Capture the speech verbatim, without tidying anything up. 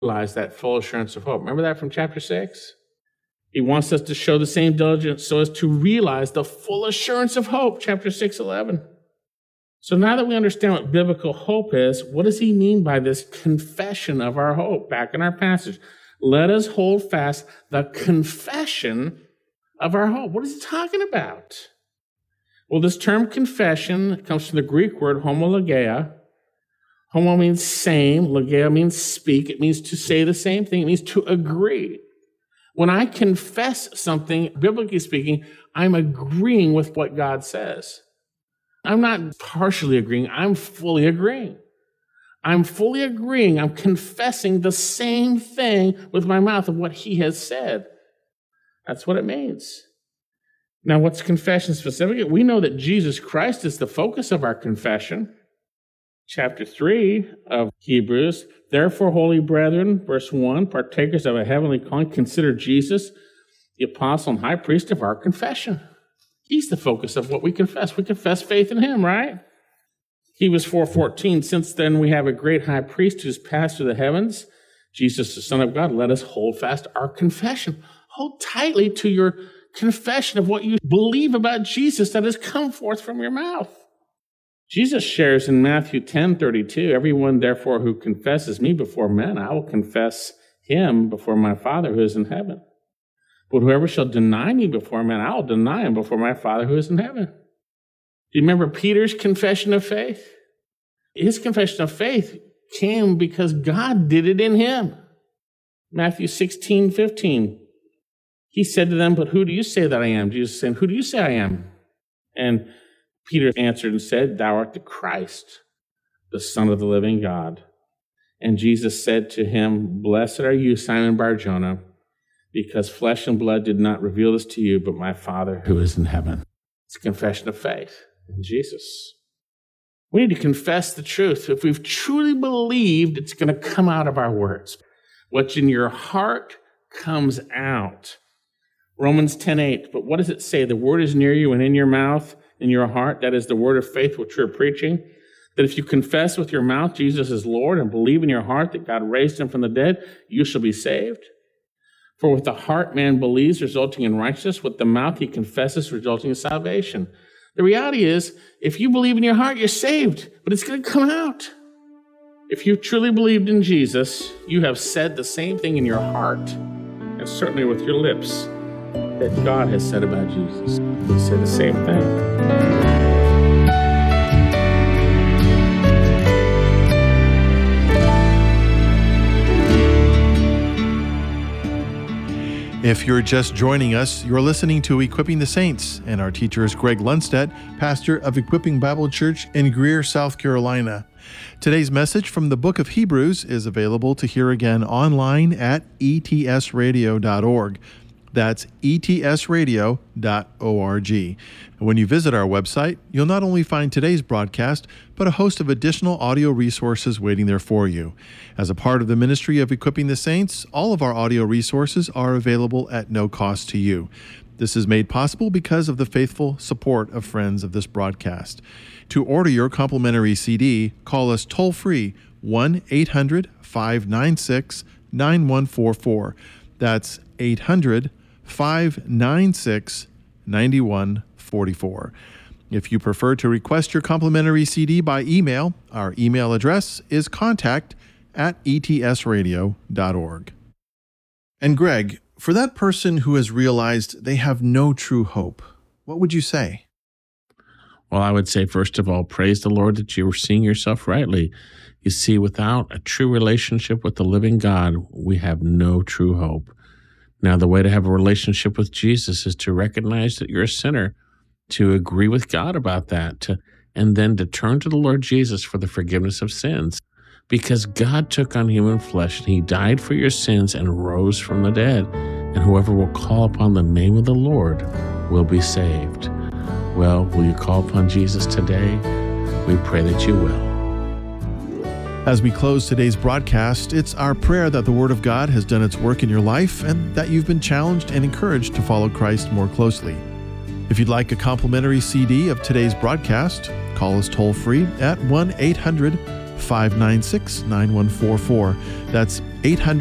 realize that full assurance of hope. Remember that from chapter six? He wants us to show the same diligence so as to realize the full assurance of hope, chapter six, eleven. So now that we understand what biblical hope is, what does he mean by this confession of our hope? Back in our passage, let us hold fast the confession of our hope. What is he talking about? Well, this term confession comes from the Greek word homologia. Homo means same, logia means speak. It means to say the same thing. It means to agree. When I confess something, biblically speaking, I'm agreeing with what God says. I'm not partially agreeing. I'm fully agreeing. I'm fully agreeing. I'm confessing the same thing with my mouth of what he has said. That's what it means. Now, what's confession specifically? We know that Jesus Christ is the focus of our confession. Chapter three of Hebrews, therefore, holy brethren, verse one, partakers of a heavenly calling, consider Jesus the apostle and high priest of our confession. He's the focus of what we confess. We confess faith in him, right? Hebrews four fourteen, since then we have a great high priest who's passed through the heavens, Jesus, the Son of God, let us hold fast our confession. Hold tightly to your confession of what you believe about Jesus that has come forth from your mouth. Jesus shares in Matthew ten thirty-two, everyone therefore who confesses me before men, I will confess him before my Father who is in heaven. But whoever shall deny me before men, I will deny him before my Father who is in heaven. Do you remember Peter's confession of faith? His confession of faith came because God did it in him. Matthew sixteen fifteen. He said to them, but who do you say that I am? Jesus said, who do you say I am? And Peter answered and said, thou art the Christ, the Son of the living God. And Jesus said to him, blessed are you, Simon Bar-Jonah, because flesh and blood did not reveal this to you, but my Father who is in heaven. It's a confession of faith in Jesus. We need to confess the truth. If we've truly believed, it's going to come out of our words. What's in your heart comes out. Romans ten eight, but what does it say? The word is near you and in your mouth, in your heart. That is the word of faith which we're preaching. That if you confess with your mouth Jesus is Lord and believe in your heart that God raised him from the dead, you shall be saved. For with the heart man believes, resulting in righteousness. With the mouth he confesses, resulting in salvation. The reality is, if you believe in your heart, you're saved, but it's going to come out. If you truly believed in Jesus, you have said the same thing in your heart, and certainly with your lips, that God has said about Jesus. He said the same thing. If you're just joining us, you're listening to Equipping the Saints, and our teacher is Greg Lundstedt, pastor of Equipping Bible Church in Greer, South Carolina. Today's message from the book of Hebrews is available to hear again online at e t s radio dot org. That's e t s radio dot org. When you visit our website, you'll not only find today's broadcast, but a host of additional audio resources waiting there for you. As a part of the ministry of Equipping the Saints, all of our audio resources are available at no cost to you. This is made possible because of the faithful support of friends of this broadcast. To order your complimentary C D, call us toll-free one eight hundred five nine six nine one four four. That's eight hundred five nine six nine one four four. If you prefer to request your complimentary C D by email, our email address is contact at e t s radio dot org. And Greg, for that person who has realized they have no true hope, what would you say? Well, I would say, first of all, praise the Lord that you were seeing yourself rightly. You see, without a true relationship with the living God, we have no true hope. Now, the way to have a relationship with Jesus is to recognize that you're a sinner, to agree with God about that, to, and then to turn to the Lord Jesus for the forgiveness of sins. Because God took on human flesh, and he died for your sins and rose from the dead. And whoever will call upon the name of the Lord will be saved. Well, will you call upon Jesus today? We pray that you will. As we close today's broadcast, it's our prayer that the Word of God has done its work in your life and that you've been challenged and encouraged to follow Christ more closely. If you'd like a complimentary C D of today's broadcast, call us toll-free at one eight hundred five nine six, nine one four four. That's eight hundred